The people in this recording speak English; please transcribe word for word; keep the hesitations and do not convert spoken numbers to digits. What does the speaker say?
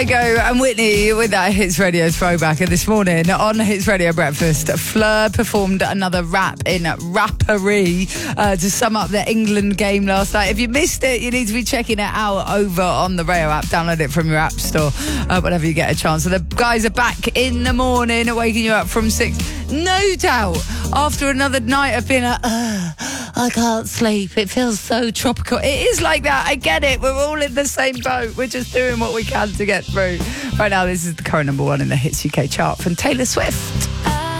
Kygo and Whitney with that Hits Radio throwback. And this morning on Hits Radio Breakfast, Fleur performed another rap in Rappery uh, to sum up the England game last night. If you missed it, you need to be checking it out over on the Rayo app. Download it from your app store uh, whenever you get a chance. So the guys are back in the morning, waking you up from six. No doubt, after another night of being like, uh, I can't sleep. It feels so tropical. It is like that. I get it. We're all in the same boat. We're just doing what we can to get through. Right now, this is the current number one in the Hits U K chart from Taylor Swift.